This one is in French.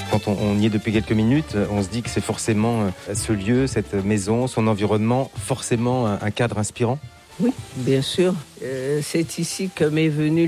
Quand on y est depuis quelques minutes, on se dit que c'est forcément ce lieu, cette maison, son environnement, forcément un cadre inspirant. Oui, bien sûr. C'est ici que m'est venue